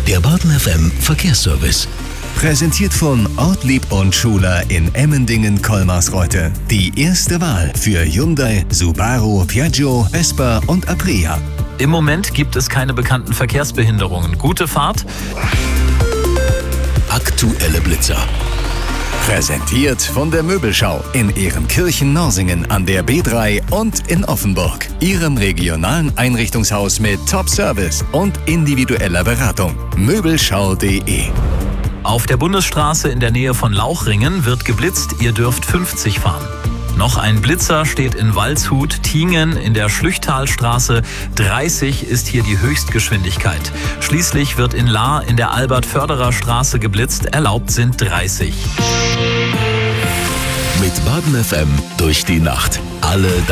Der Baden FM Verkehrsservice. Präsentiert von Ortlieb und Schuler in Emmendingen-Kolmarsreuth. Die erste Wahl für Hyundai, Subaru, Piaggio, Vespa und Aprilia. Im Moment gibt es keine bekannten Verkehrsbehinderungen. Gute Fahrt. Aktuelle Blitzer. Präsentiert von der Möbelschau in Ehrenkirchen-Norsingen an der B3 und in Offenburg. Ihrem regionalen Einrichtungshaus mit Top-Service und individueller Beratung. Möbelschau.de. Auf der Bundesstraße in der Nähe von Lauchringen wird geblitzt. Ihr dürft 50 fahren. Noch ein Blitzer steht in Waldshut-Tiengen in der Schlüchtalstraße. 30 ist hier die Höchstgeschwindigkeit. Schließlich wird in Lahr in der Albert-Förderer-Straße geblitzt. Erlaubt sind 30. Mit Baden FM durch die Nacht. Alle